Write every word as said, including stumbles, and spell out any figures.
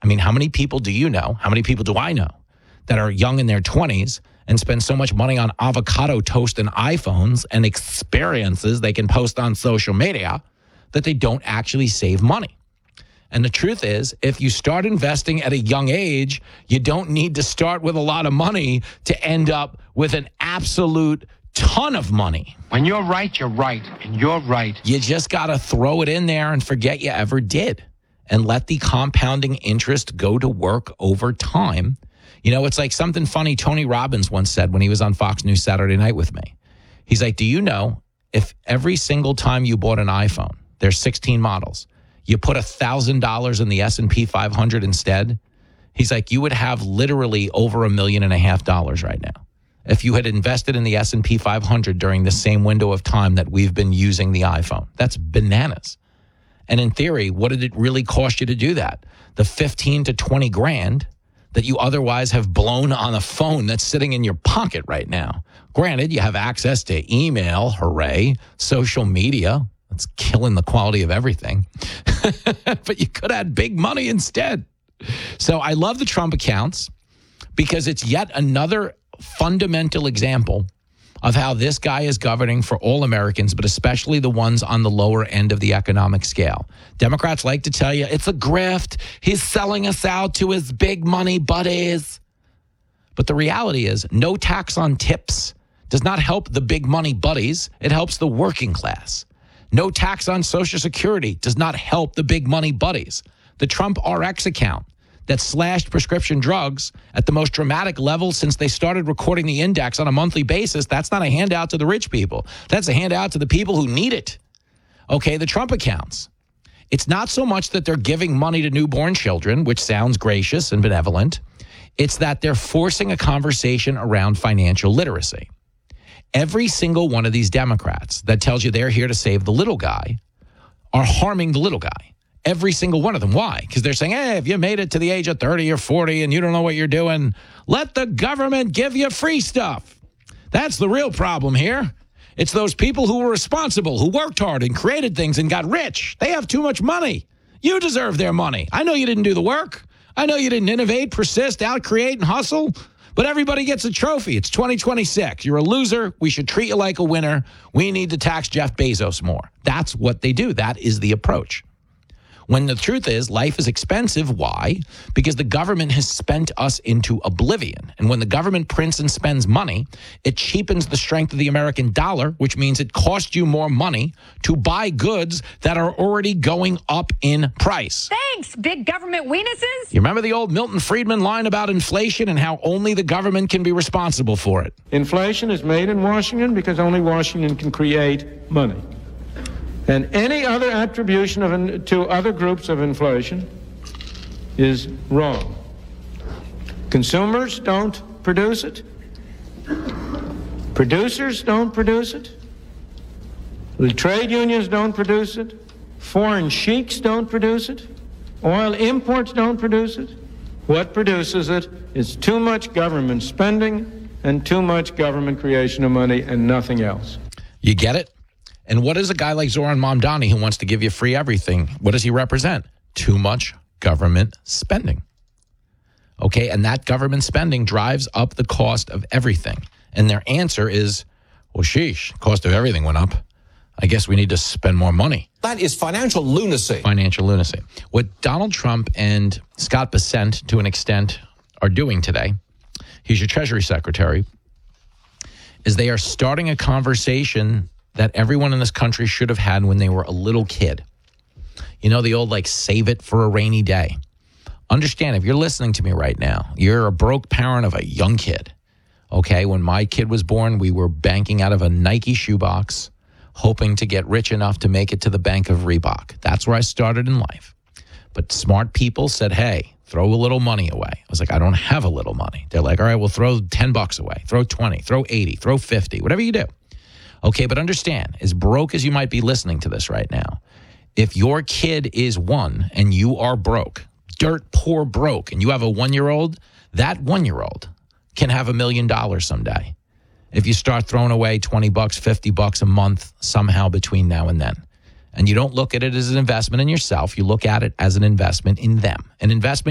I mean, how many people do you know? How many people do I know that are young in their twenties and spend so much money on avocado toast and iPhones and experiences they can post on social media that they don't actually save money? And the truth is, if you start investing at a young age, you don't need to start with a lot of money to end up with an absolute ton of money. When you're right, you're right, and you're right. You just got to throw it in there and forget you ever did and let the compounding interest go to work over time. You know, it's like something funny Tony Robbins once said when he was on Fox News Saturday Night with me. He's like, do you know if every single time you bought an iPhone, there's sixteen models, you put one thousand dollars in the S and P five hundred instead, he's like, you would have literally over a million and a half dollars right now if you had invested in the S and P five hundred during the same window of time that we've been using the iPhone. That's bananas. And in theory, what did it really cost you to do that? The fifteen to twenty grand that you otherwise have blown on a phone that's sitting in your pocket right now. Granted, you have access to email, hooray, social media. It's killing the quality of everything. But you could have had big money instead. So I love the Trump accounts because it's yet another fundamental example of how this guy is governing for all Americans, but especially the ones on the lower end of the economic scale. Democrats like to tell you it's a grift. He's selling us out to his big money buddies. But the reality is no tax on tips does not help the big money buddies. It helps the working class. No tax on Social Security does not help the big money buddies. The Trump R X account that slashed prescription drugs at the most dramatic level since they started recording the index on a monthly basis, that's not a handout to the rich people. That's a handout to the people who need it. Okay, the Trump accounts. It's not so much that they're giving money to newborn children, which sounds gracious and benevolent. It's that they're forcing a conversation around financial literacy. Every single one of these Democrats that tells you they're here to save the little guy are harming the little guy. Every single one of them. Why? Because they're saying, hey, if you made it to the age of thirty or forty and you don't know what you're doing, let the government give you free stuff. That's the real problem here. It's those people who were responsible, who worked hard and created things and got rich. They have too much money. You deserve their money. I know you didn't do the work. I know you didn't innovate, persist, out-create, and hustle. But everybody gets a trophy. It's twenty twenty-six. You're a loser. We should treat you like a winner. We need to tax Jeff Bezos more. That's what they do. That is the approach. When the truth is, life is expensive. Why? Because the government has spent us into oblivion. And when the government prints and spends money, it cheapens the strength of the American dollar, which means it costs you more money to buy goods that are already going up in price. Thanks, big government weenuses. You remember the old Milton Friedman line about inflation and how only the government can be responsible for it? Inflation is made in Washington because only Washington can create money. And any other attribution of in, to other groups of inflation is wrong. Consumers don't produce it. Producers don't produce it. The trade unions don't produce it. Foreign sheiks don't produce it. Oil imports don't produce it. What produces it is too much government spending and too much government creation of money and nothing else. You get it? And what is a guy like Zoran Mamdani who wants to give you free everything? What does he represent? Too much government spending. Okay, and that government spending drives up the cost of everything. And their answer is, well, sheesh, cost of everything went up. I guess we need to spend more money. That is financial lunacy. Financial lunacy. What Donald Trump and Scott Bessent, to an extent, are doing today, he's your Treasury Secretary, is they are starting a conversation that everyone in this country should have had when they were a little kid. You know, the old, like, save it for a rainy day. Understand, if you're listening to me right now, you're a broke parent of a young kid. Okay, when my kid was born, we were banking out of a Nike shoebox, hoping to get rich enough to make it to the bank of Reebok. That's where I started in life. But smart people said, hey, throw a little money away. I was like, I don't have a little money. They're like, all right, well, throw ten bucks away. Throw twenty, throw eighty, throw fifty, whatever you do. Okay, but understand, as broke as you might be listening to this right now, if your kid is one and you are broke, dirt poor broke, and you have a one-year-old, that one-year-old can have a million dollars someday if you start throwing away twenty bucks, fifty bucks a month somehow between now and then. And you don't look at it as an investment in yourself. You look at it as an investment in them. An investment